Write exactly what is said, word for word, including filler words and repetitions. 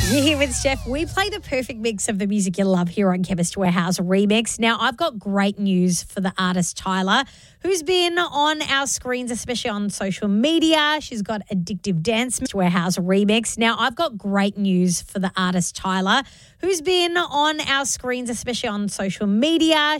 You're here with Steph. We play the perfect mix of the music you love here on Chemist Warehouse Remix. Now, I've got great news for the artist Tyler, who's been on our screens, especially on social media. She's got Addictive Dance Warehouse Remix. Now, I've got great news for the artist Tyler, who's been on our screens, especially on social media.